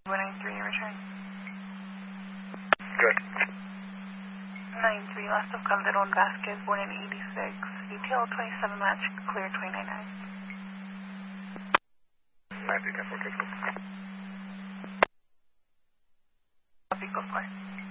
193, return. Good. 93, last of Calderon Vasquez, born in 86. Detail 27 match, clear 299. 90, 10 4, Copy, go for it.